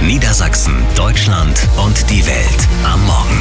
Niedersachsen, Deutschland und die Welt am Morgen.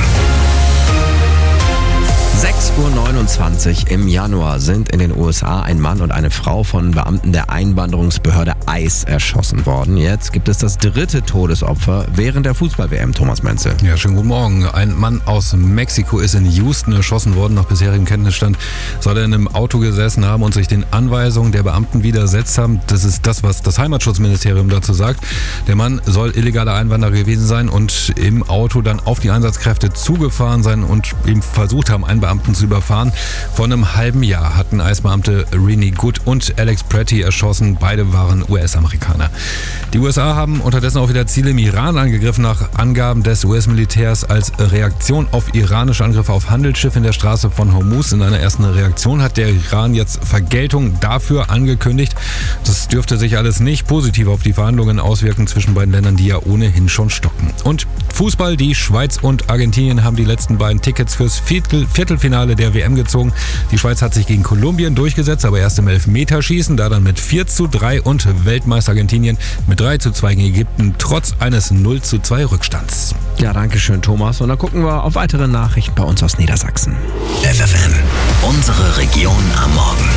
6:29 Uhr im Januar sind in den USA ein Mann und eine Frau von Beamten der Einwanderungsbehörde ICE erschossen worden. Jetzt gibt es das dritte Todesopfer während der Fußball-WM, Thomas Menzel. Ja, schönen guten Morgen. Ein Mann aus Mexiko ist in Houston erschossen worden. Nach bisherigem Kenntnisstand soll er in einem Auto gesessen haben und sich den Anweisungen der Beamten widersetzt haben. Das ist das, was das Heimatschutzministerium dazu sagt. Der Mann soll illegaler Einwanderer gewesen sein und im Auto dann auf die Einsatzkräfte zugefahren sein und eben versucht haben, einen Beamten zu überfahren. Vor einem halben Jahr hatten ICE-Beamte Renee Good und Alex Pretty erschossen. Beide waren US-Amerikaner. Die USA haben unterdessen auch wieder Ziele im Iran angegriffen, nach Angaben des US-Militärs als Reaktion auf iranische Angriffe auf Handelsschiffe in der Straße von Hormuz. In einer ersten Reaktion hat der Iran jetzt Vergeltung dafür angekündigt. Das dürfte sich alles nicht positiv auf die Verhandlungen auswirken zwischen beiden Ländern, die ja ohnehin schon stocken. Und Fußball, die Schweiz und Argentinien haben die letzten beiden Tickets fürs Viertelfinale der WM gezogen. Die Schweiz hat sich gegen Kolumbien durchgesetzt, aber erst im Elfmeterschießen, da dann mit 4:3 und Weltmeister Argentinien mit 3:2 gegen Ägypten, trotz eines 0:2 Rückstands. Ja, danke schön, Thomas. Und dann gucken wir auf weitere Nachrichten bei uns aus Niedersachsen. FFN, unsere Region am Morgen.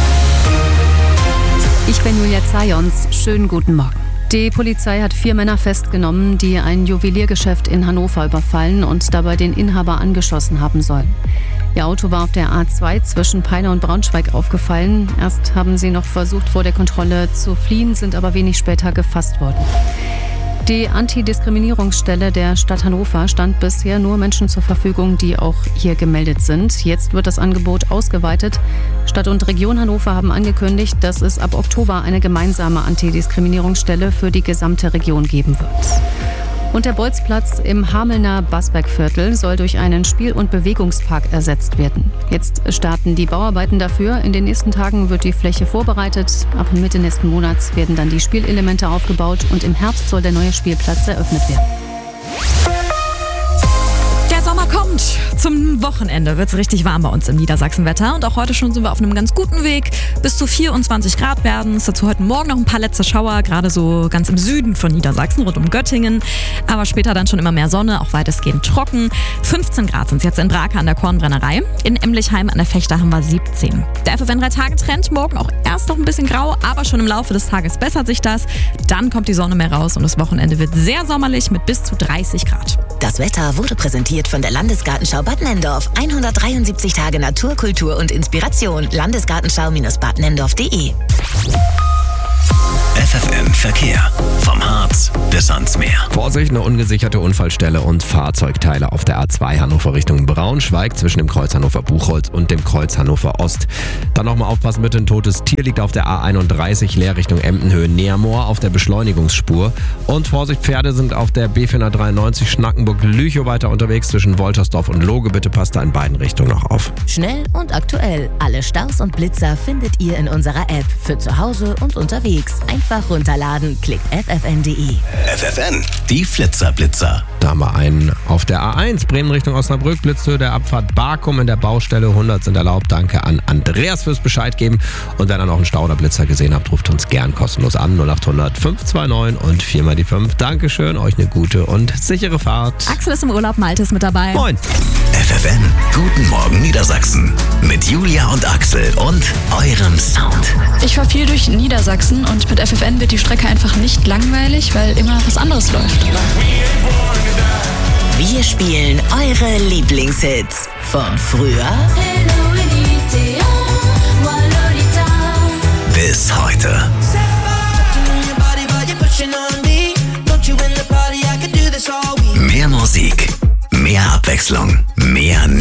Ich bin Julia Zajons. Schönen guten Morgen. Die Polizei hat 4 Männer festgenommen, die ein Juweliergeschäft in Hannover überfallen und dabei den Inhaber angeschossen haben sollen. Ihr Auto war auf der A2 zwischen Peine und Braunschweig aufgefallen. Erst haben sie noch versucht, vor der Kontrolle zu fliehen, sind aber wenig später gefasst worden. Die Antidiskriminierungsstelle der Stadt Hannover stand bisher nur Menschen zur Verfügung, die auch hier gemeldet sind. Jetzt wird das Angebot ausgeweitet. Stadt und Region Hannover haben angekündigt, dass es ab Oktober eine gemeinsame Antidiskriminierungsstelle für die gesamte Region geben wird. Und der Bolzplatz im Hamelner Basbergviertel soll durch einen Spiel- und Bewegungspark ersetzt werden. Jetzt starten die Bauarbeiten dafür. In den nächsten Tagen wird die Fläche vorbereitet. Ab Mitte nächsten Monats werden dann die Spielelemente aufgebaut und im Herbst soll der neue Spielplatz eröffnet werden. Der Sommer kommt. Zum Wochenende wird es richtig warm bei uns im Niedersachsenwetter. Und auch heute schon sind wir auf einem ganz guten Weg. Bis zu 24 Grad werden es. Dazu heute Morgen noch ein paar letzte Schauer, gerade so ganz im Süden von Niedersachsen, rund um Göttingen. Aber später dann schon immer mehr Sonne, auch weitestgehend trocken. 15 Grad sind es jetzt in Brake an der Kornbrennerei. In Emlichheim an der Fechter haben wir 17. Der FFN 3-Tage-Trend, morgen auch erst noch ein bisschen grau, aber schon im Laufe des Tages bessert sich das. Dann kommt die Sonne mehr raus und das Wochenende wird sehr sommerlich mit bis zu 30 Grad. Das Wetter wurde präsentiert von der Landesgartenschau Bad Nenndorf. 173 Tage Natur, Kultur und Inspiration. Landesgartenschau-badnendorf.de. FFN Verkehr. Vom Harz bis ans Meer. Vorsicht, eine ungesicherte Unfallstelle und Fahrzeugteile auf der A2 Hannover Richtung Braunschweig zwischen dem Kreuz Hannover-Buchholz und dem Kreuz Hannover-Ost. Dann nochmal aufpassen, bitte, ein totes Tier liegt auf der A31 leer Richtung Emdenhöhe Neermoor auf der Beschleunigungsspur. Und Vorsicht, Pferde sind auf der B493 Schnackenburg-Lüchow weiter unterwegs zwischen Woltersdorf und Loge. Bitte passt da in beiden Richtungen noch auf. Schnell und aktuell. Alle Staus und Blitzer findet ihr in unserer App. Für zu Hause und unterwegs. Einfach runterladen. Klickt ffn.de. FFN, die Flitzer-Blitzer. Da haben wir einen auf der A1 Bremen Richtung Osnabrück. Blitzhöhe der Abfahrt Barkum in der Baustelle. 100 sind erlaubt. Danke an Andreas fürs Bescheid geben. Und wenn ihr noch einen Stau oder Blitzer gesehen habt, ruft uns gern kostenlos an. 0800 529 und 4 die 5. Dankeschön, euch eine gute und sichere Fahrt. Axel ist im Urlaub, Malte ist mit dabei. Moin. FFN, guten Morgen Niedersachsen. Mit Julia und Axel und eurem Sound. Ich fahre viel durch Niedersachsen und mit FFN wird die Strecke einfach nicht langweilig, weil immer was anderes läuft. Wir spielen eure Lieblingshits von früher Bis heute. Mehr Musik, mehr Abwechslung, mehr